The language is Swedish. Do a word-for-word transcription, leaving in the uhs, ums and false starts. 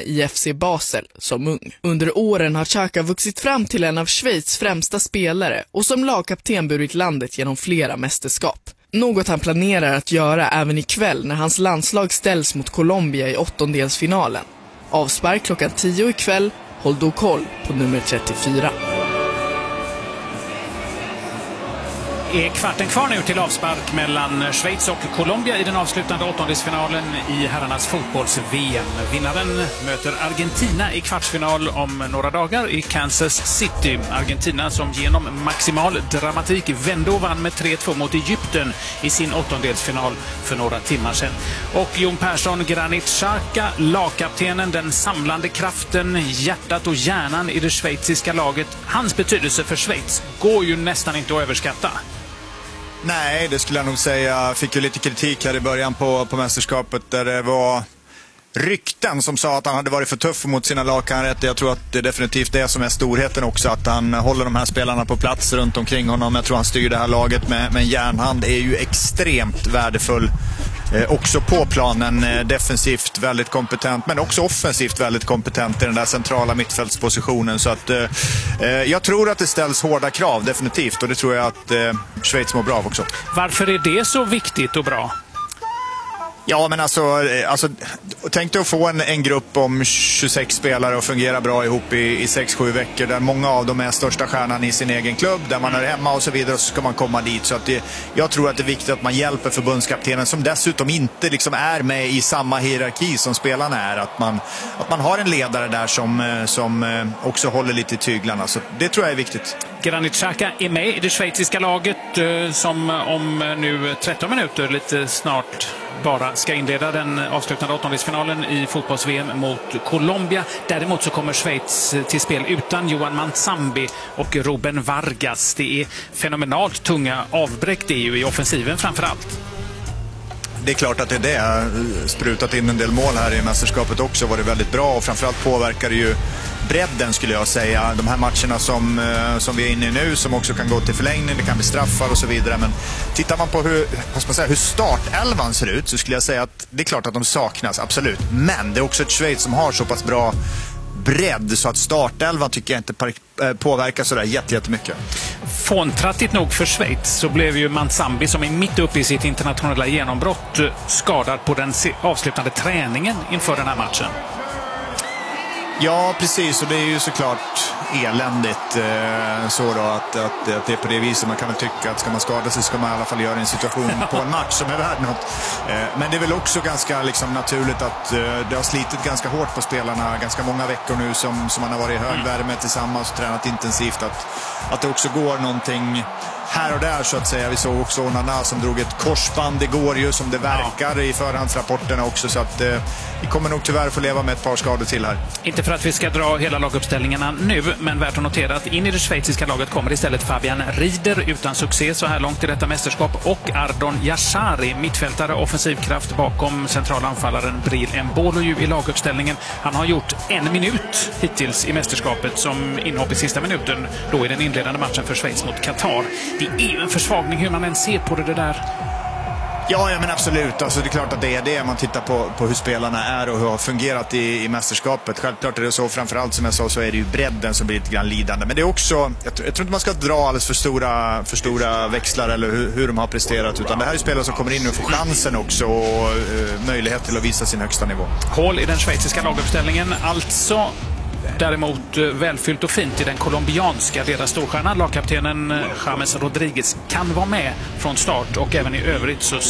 i F C Basel som ung. Under åren har Xhaka vuxit fram till en av Schweiz främsta spelare och som lagkapten burit landet genom flera mästerskap. Något han planerar att göra även ikväll när hans landslag ställs mot Colombia i åttondelsfinalen. Avspark klockan tio ikväll. Håll då koll på nummer trettiofyra. Är kvarten kvar nu till avspark mellan Schweiz och Colombia i den avslutande åttondelsfinalen i herrarnas fotbolls-V M. Vinnaren möter Argentina i kvartsfinal om några dagar i Kansas City. Argentina som genom maximal dramatik vände och vann med tre två mot Egypten i sin åttondelsfinal för några timmar sedan. Och Jon Persson, Granit Xhaka, lagkaptenen, den samlande kraften, hjärtat och hjärnan i det schweiziska laget. Hans betydelse för Schweiz går ju nästan inte att överskatta. Nej, det skulle jag nog säga. Fick ju lite kritik här i början på, på mästerskapet där det var rykten som sa att han hade varit för tuff mot sina lagkamrater. Jag tror att det är definitivt det som är storheten också, att han håller de här spelarna på plats runt omkring honom. Jag tror han styr det här laget med, med en järnhand. Är ju extremt värdefull. Eh, också på planen, eh, defensivt väldigt kompetent, men också offensivt väldigt kompetent i den där centrala mittfältspositionen. Så att eh, jag tror att det ställs hårda krav, definitivt. Och det tror jag att eh, Schweiz mår bra av också. Varför är det så viktigt och bra? Ja, men alltså, alltså tänk dig att få en, en grupp om tjugosex spelare och fungera bra ihop i, i sex sju veckor där många av dem är största stjärnan i sin egen klubb, där man är hemma och så vidare, och så ska man komma dit. Så att det, jag tror att det är viktigt att man hjälper förbundskaptenen, som dessutom inte liksom är med i samma hierarki som spelarna är, att man, att man har en ledare där som, som också håller lite i tyglarna. Så det tror jag är viktigt. Granit Xhaka är med i det schweiziska laget som om nu tretton minuter lite snart bara ska inleda den avslutande åttondelsfinalen i fotbolls-V M mot Colombia. Däremot så kommer Schweiz till spel utan Johan Manzambi och Ruben Vargas. Det är fenomenalt tunga avbräck, det är ju i offensiven framförallt. Det är klart att det är det. Sprutat in en del mål här i mästerskapet också, var det väldigt bra, och framförallt påverkar det ju bredden, skulle jag säga. De här matcherna som, som vi är inne i nu, som också kan gå till förlängning, det kan bli straffar och så vidare. Men tittar man på hur, vad ska man säga, hur startelvan ser ut, så skulle jag säga att det är klart att de saknas, absolut. Men det är också ett Schweiz som har så pass bra bredd så att startelvan tycker jag inte påverkar sådär jättemycket. Fåntrattigt nog för Schweiz så blev ju Manzambi, som är mitt uppe i sitt internationella genombrott, skadad på den avslutande träningen inför den här matchen. Ja, precis, och det är ju såklart eländigt eh, så då att, att, att det är på det viset. Man kan väl tycka att ska man skada sig ska man i alla fall göra en situation på en match som är värd något. Eh, men det är väl också ganska liksom, naturligt att eh, det har slitit ganska hårt på spelarna ganska många veckor nu som, som man har varit i hög värme tillsammans och tränat intensivt, att, att det också går någonting här och där, så att säga. Vi såg också Onana som drog ett korsband igår ju, som det verkar i förhandsrapporterna också, så att eh, vi kommer nog tyvärr få leva med ett par skador till här. Inte för att vi ska dra hela laguppställningarna nu, men värt att notera att in i det schweiziska laget kommer istället Fabian Rieder, utan succé så här långt i detta mästerskap, och Ardon Yashari, mittfältare, offensivkraft bakom centralanfallaren Bril Embolo i laguppställningen. Han har gjort en minut hittills i mästerskapet som inhopp i sista minuten, då i den inledande matchen för Schweiz mot Qatar. Det är ju en försvagning hur man än ser på det, det där. Ja, ja, men absolut. Alltså, det är klart att det är det man tittar på, på hur spelarna är och hur har fungerat i, i mästerskapet. Självklart är det så, framförallt som jag sa, så är det ju bredden som blir lite grann lidande. Men det är också, jag, jag tror inte man ska dra alldeles för stora, för stora växlar eller hur, hur de har presterat, utan det här är spelare som kommer in och får chansen också och uh, möjlighet till att visa sin högsta nivå. Hål i den schweiziska laguppställningen, alltså. Däremot välfyllt och fint i den colombianska. Deras storstjärna, lagkaptenen James Rodriguez, kan vara med från start, och även i övrigt så